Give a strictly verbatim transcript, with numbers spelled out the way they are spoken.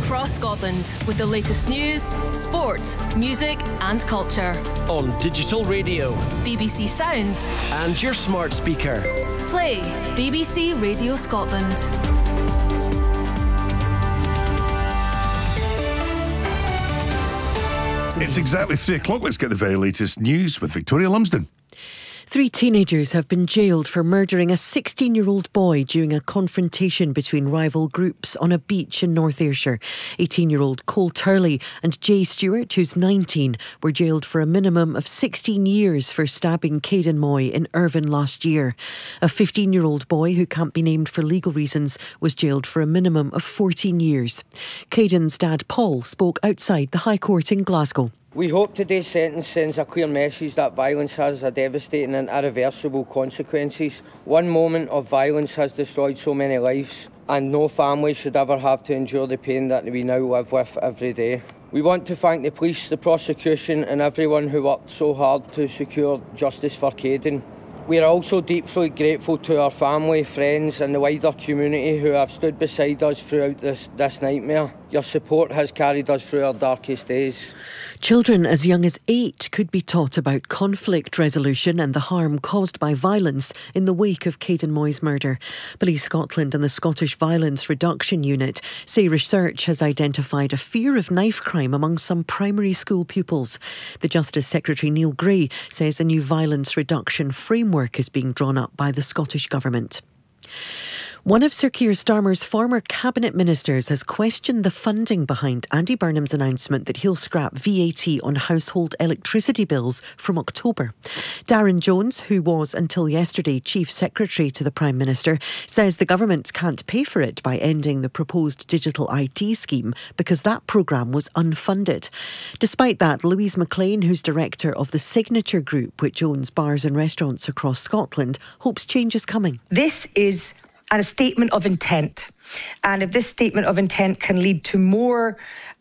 across Scotland with the latest news, sport, music and culture. On digital radio, B B C Sounds and your smart speaker. Play B B C Radio Scotland. It's exactly three o'clock. Let's get the very latest news with Victoria Lumsden. Three teenagers have been jailed for murdering a sixteen-year-old boy during a confrontation between rival groups on a beach in North Ayrshire. eighteen-year-old Cole Turley and Jay Stewart, who's nineteen, were jailed for a minimum of sixteen years for stabbing Caden Moy in Irvine last year. A fifteen-year-old boy, who can't be named for legal reasons, was jailed for a minimum of fourteen years. Caden's dad, Paul, spoke outside the High Court in Glasgow. We hope today's sentence sends a clear message that violence has a devastating and irreversible consequences. One moment of violence has destroyed so many lives, and no family should ever have to endure the pain that we now live with every day. We want to thank the police, the prosecution and everyone who worked so hard to secure justice for Caden. We are also deeply grateful to our family, friends and the wider community who have stood beside us throughout this, this nightmare. Your support has carried us through our darkest days. Children as young as eight could be taught about conflict resolution and the harm caused by violence in the wake of Caden Moy's murder. Police Scotland and the Scottish Violence Reduction Unit say research has identified a fear of knife crime among some primary school pupils. The Justice Secretary Neil Gray says a new violence reduction framework is being drawn up by the Scottish Government. One of Sir Keir Starmer's former cabinet ministers has questioned the funding behind Andy Burnham's announcement that he'll scrap V A T on household electricity bills from October. Darren Jones, who was until yesterday Chief Secretary to the Prime Minister, says the government can't pay for it by ending the proposed digital I T scheme because that programme was unfunded. Despite that, Louise McLean, who's director of the Signature Group, which owns bars and restaurants across Scotland, hopes change is coming. This is a statement of intent. And if this statement of intent can lead to more